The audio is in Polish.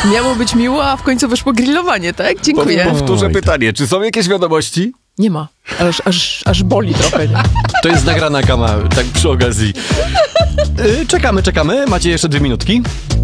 Miało być miło, a w końcu wyszło grillowanie, tak? Dziękuję. Powtórzę pytanie, czy są jakieś wiadomości? Nie ma. Aż boli trochę. Nie? To jest nagrana kama, tak przy okazji. Czekamy. Macie jeszcze 2 minutki.